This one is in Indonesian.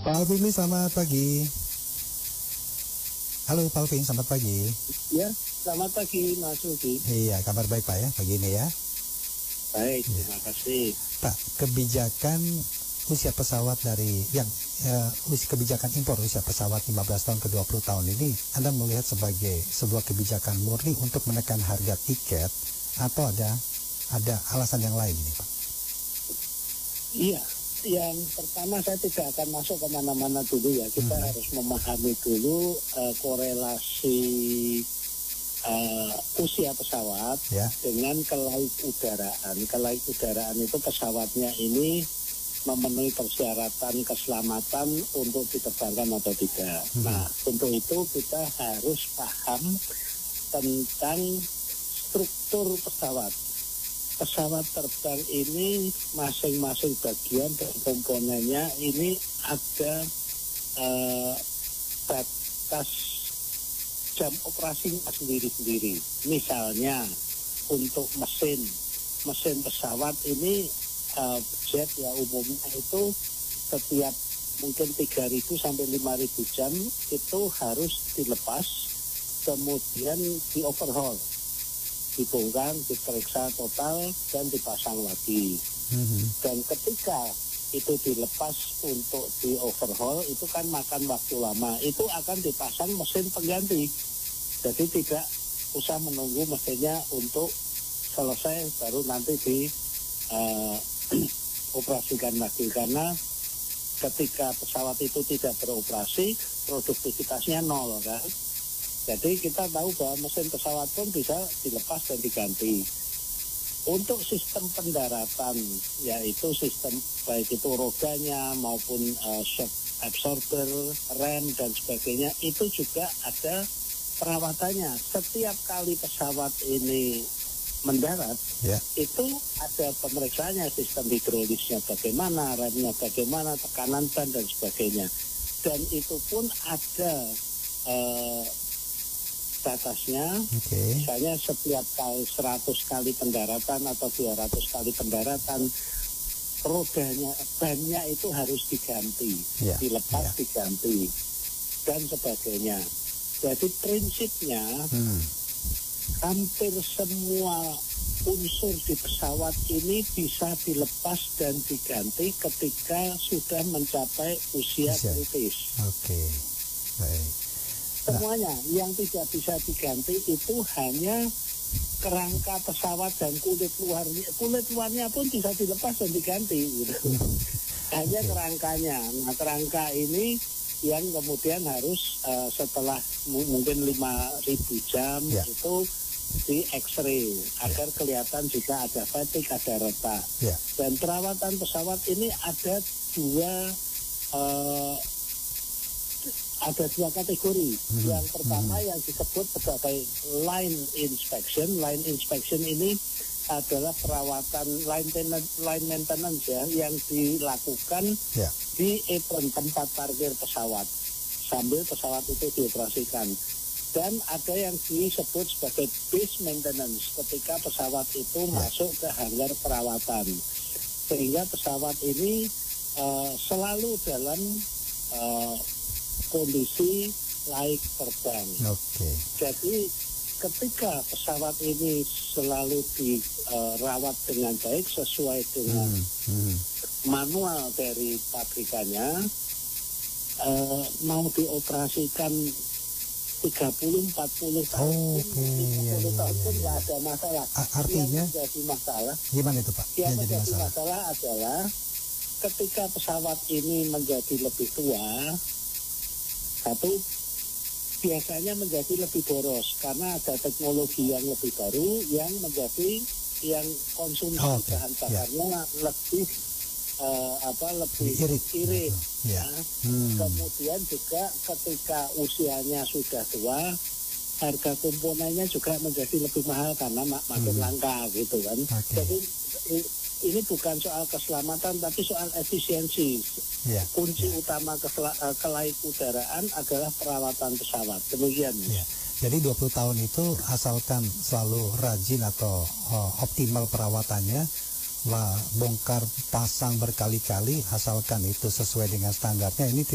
Pak Alvin, selamat pagi. Halo Pak Alvin, selamat pagi. Ya, selamat pagi Mas Rudi. Iya, kabar baik Pak ya pagi ini ya. Baik, terima kasih. Pak, kebijakan usia pesawat dari kebijakan impor usia pesawat 15 tahun ke 20 tahun ini Anda melihat sebagai sebuah kebijakan murni untuk menekan harga tiket atau ada alasan yang lain ini Pak? Iya, yang pertama saya tidak akan masuk kemana-mana dulu ya. Kita harus memahami dulu korelasi usia pesawat dengan kelaikudaraan. Kelaikudaraan itu pesawatnya ini memenuhi persyaratan keselamatan untuk diterbangkan atau tidak. Nah, untuk itu kita harus paham tentang struktur pesawat. Pesawat terbang ini masing-masing bagian dan komponennya ini ada batas jam operasinya sendiri-sendiri. Misalnya untuk mesin pesawat ini jet ya umumnya itu setiap mungkin 3.000 sampai 5.000 jam itu harus dilepas, kemudian di overhaul, dibongkar, diperiksa total dan dipasang lagi. Dan ketika itu dilepas untuk di overhaul itu kan makan waktu lama, itu akan dipasang mesin pengganti, jadi tidak usah menunggu mesinnya untuk selesai baru nanti di operasikan lagi, karena ketika pesawat itu tidak beroperasi produktivitasnya nol kan. Jadi kita tahu bahwa mesin pesawat pun bisa dilepas dan diganti. Untuk sistem pendaratan, yaitu sistem baik itu rodanya maupun shock absorber, rem dan sebagainya, itu juga ada perawatannya. Setiap kali pesawat ini mendarat, itu ada pemeriksaannya, sistem hidrolisnya bagaimana, remnya bagaimana, tekanan ban dan sebagainya. Dan itu pun ada batasnya, misalnya setiap kali 100 kali pendaratan atau 200 kali pendaratan, rodanya, bannya itu harus diganti, dilepas, diganti, dan sebagainya. Jadi prinsipnya, hampir semua unsur di pesawat ini bisa dilepas dan diganti ketika sudah mencapai usia kritis. Baik. Semuanya yang tidak bisa diganti itu hanya kerangka pesawat dan kulit luarnya. Kulit luarnya pun bisa dilepas dan diganti gitu. Hanya kerangkanya. Nah, kerangka ini yang kemudian harus setelah mungkin 5.000 jam itu di X-ray agar kelihatan jika ada fatigue, ada retak. Dan perawatan pesawat ini ada dua kategori. Yang pertama yang disebut sebagai line inspection. Line inspection ini adalah perawatan line maintenance ya, yang dilakukan di apron tempat parkir pesawat sambil pesawat itu dioperasikan. Dan ada yang disebut sebagai base maintenance ketika pesawat itu masuk ke hanggar perawatan, sehingga pesawat ini selalu dalam kondisi layak terbang. Jadi ketika pesawat ini selalu dirawat dengan baik sesuai dengan manual dari pabrikannya, mau dioperasikan 30-40 tahun, 50 tahun pun nggak ada masalah. Artinya yang menjadi masalah, gimana itu Pak? Yang menjadi masalah adalah ketika pesawat ini menjadi lebih tua, satu, biasanya menjadi lebih boros karena ada teknologi yang lebih baru yang menjadi yang konsumsi bahan bakarnya lebih irit. Kemudian juga ketika usianya sudah tua, harga komponennya juga menjadi lebih mahal karena makin langka gitu kan. Jadi ini bukan soal keselamatan tapi soal efisiensi. Kunci utama kelaikudaraan adalah perawatan pesawat. Demikian. Jadi 20 tahun itu asalkan selalu rajin atau optimal perawatannya, bongkar pasang berkali-kali, asalkan itu sesuai dengan standarnya, ini